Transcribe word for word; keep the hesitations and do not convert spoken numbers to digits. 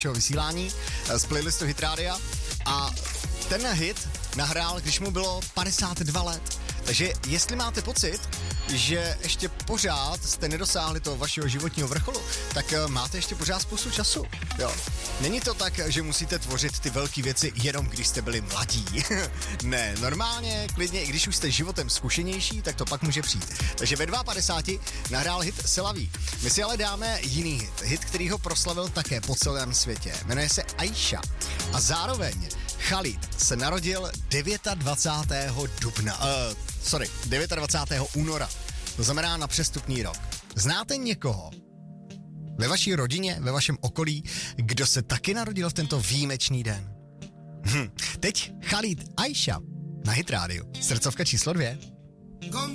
vysílání z playlistu Hit Rádia a ten hit nahrál, když mu bylo padesát dva let. Takže jestli máte pocit, že ještě pořád jste nedosáhli toho vašeho životního vrcholu, tak máte ještě pořád spoustu času. Jo. Není to tak, že musíte tvořit ty velké věci jenom když jste byli mladí. Ne, normálně, klidně, i když už jste životem zkušenější, tak to pak může přijít. Takže ve padesáti dva nahrál hit Selaví. My si ale dáme jiný hit. Hit, který ho proslavil také po celém světě. Jmenuje se Aisha. A zároveň Khalid se narodil dvacátého devátého dubna. Uh, sorry, dvacátého devátého února. To znamená na přestupný rok. Znáte někoho ve vaší rodině, ve vašem okolí, kdo se taky narodil v tento výjimečný den? Hm. Teď Khalid Aisha na Hit Rádiu. Srdcovka číslo dvě.